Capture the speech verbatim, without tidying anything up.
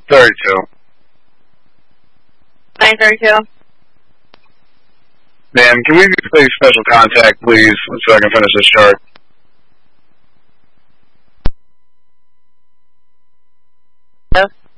thirty-two. nine thirty-two. Ma'am, can we please special contact, please, so I can finish this chart? Yes.